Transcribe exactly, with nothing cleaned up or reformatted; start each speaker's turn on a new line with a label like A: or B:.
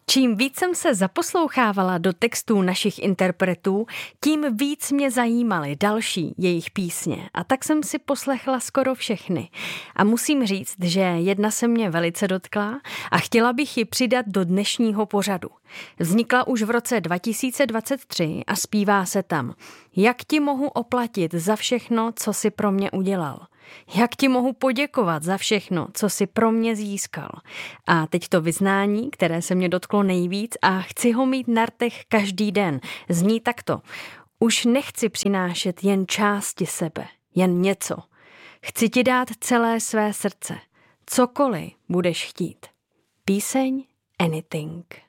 A: Čím víc jsem se zaposlouchávala do textů našich interpretů, tím víc mě zajímaly další jejich písně. A tak jsem si poslechla skoro všechny. A musím říct, že jedna se mě velice dotkla a chtěla bych ji přidat do dnešního pořadu. Vznikla už v roce dva tisíce dvacet tři a zpívá se tam: Jak ti mohu oplatit za všechno, co jsi pro mě udělal? Jak ti mohu poděkovat za všechno, co jsi pro mě získal? A teď to vyznání, které se mě dotklo nejvíc a chci ho mít na rtech každý den, zní takto: Už nechci přinášet jen části sebe, jen něco. Chci ti dát celé své srdce. Cokoliv budeš chtít. Píseň Anything.